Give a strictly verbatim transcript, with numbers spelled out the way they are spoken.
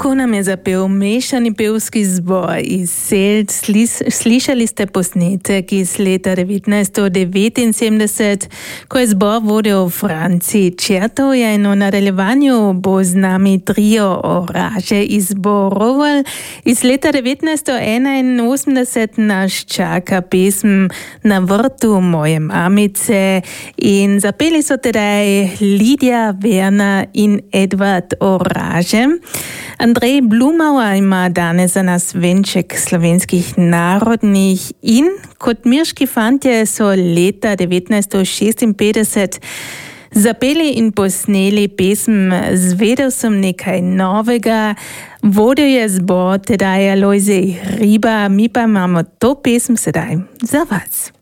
nam je zapel mešani pevski zbor iz Seld. Slišali ste posnetek iz leta devetnajststo devetinsedemdeset, ko je zbor vodil Franci Čertovja, in v nadaljevanju bo z nami trio Oraže iz Borovelj. Iz leta devetnajststo enainosemdeset nas čaka pesem Na vrtu moje mamice in zapeli so tedaj Lidija Verna in Edvard Oraže. Andrej Blumauer ima danes za nas venček slovenskih narodnih in kot mirški fantje so leta devetnajststo šestinpetdeset zapeli in posneli pesem Zvedel sem nekaj novega. Vodil je zbor tedaj Alojzij Hribar, mi pa imamo to pesem sedaj za vas.